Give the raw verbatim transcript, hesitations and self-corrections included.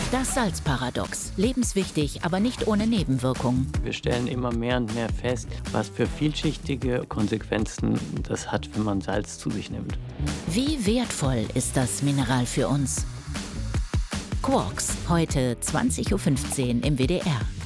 Das Salzparadox. Lebenswichtig, aber nicht ohne Nebenwirkungen. Wir stellen immer mehr und mehr fest, was für vielschichtige Konsequenzen das hat, wenn man Salz zu sich nimmt. Wie wertvoll ist das Mineral für uns? Quarks, heute zwanzig Uhr fünfzehn im W D R.